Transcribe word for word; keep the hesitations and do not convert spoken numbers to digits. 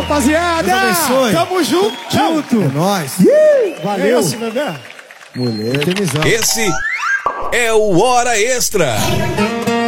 rapaziada. Deus abençoe. Tamo junto. Junto. É nóis. Valeu. É esse, bebê. Mulher. Esse é o Hora Extra.